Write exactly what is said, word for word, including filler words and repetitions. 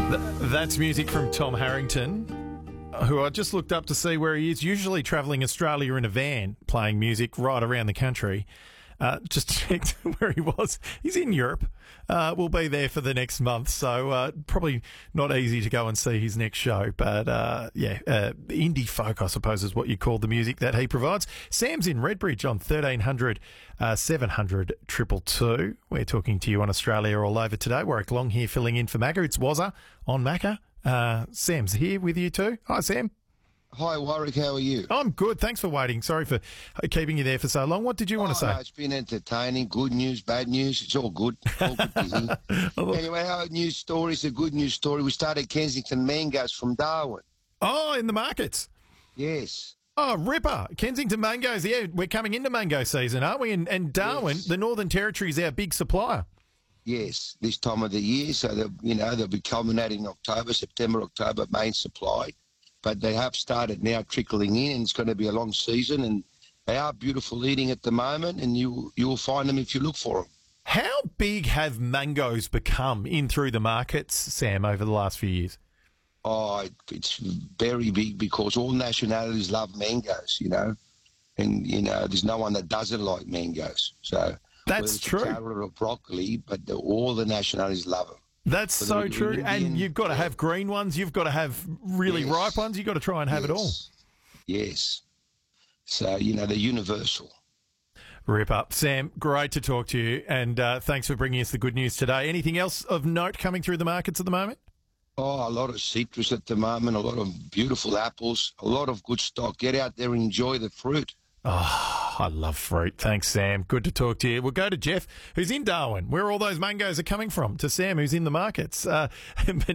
Th- that's music from Tom Harrington, who I just looked up to see where he is, usually travelling Australia in a van, playing music right around the country. Uh, just checked where he was. He's in Europe. Uh, we'll be there for the next month, so uh, probably not easy to go and see his next show. But uh, yeah, uh, indie folk, I suppose, is what you call the music that he provides. Sam's in Redbridge on thirteen hundred, uh, seven hundred, two two two. We're talking to you on Australia All Over today. Warwick Long here filling in for Macca. It's Wazza on Macca. Uh, Sam's here with you too. Hi, Sam. Hi, Warwick. How are you? I'm good. Thanks for waiting. Sorry for keeping you there for so long. What did you want oh, to say? No, it's been entertaining. Good news, bad news. It's all good. All good to hear. Anyway, our news story is a good news story. We started Kensington Mangoes from Darwin. Oh, in the markets? Yes. Oh, ripper. Kensington Mangoes. Yeah, we're coming into mango season, aren't we? And, and Darwin, yes. The Northern Territory, is our big supplier. Yes, this time of the year. So, they'll, you know, they'll be culminating in October, September, October, main supply. But they have started now trickling in, and it's going to be a long season, and they are beautiful eating at the moment, and you you will find them if you look for them. How big have mangoes become in through the markets, Sam, over the last few years? Oh, it's very big because all nationalities love mangoes, you know, and, you know, there's no one that doesn't like mangoes. So that's true. Carrot or broccoli, but the, all the nationalities love them. That's so true. Indian, and you've got to have green ones. You've got to have really yes. ripe ones. You've got to try and have yes. it all. Yes. So, you know, they're universal. Rip up. Sam, great to talk to you. And uh, thanks for bringing us the good news today. Anything else of note coming through the markets at the moment? Oh, a lot of citrus at the moment, a lot of beautiful apples, a lot of good stock. Get out there and enjoy the fruit. Oh, I love fruit. Thanks, Sam. Good to talk to you. We'll go to Jeff, who's in Darwin, where all those mangoes are coming from, to Sam, who's in the markets. Uh,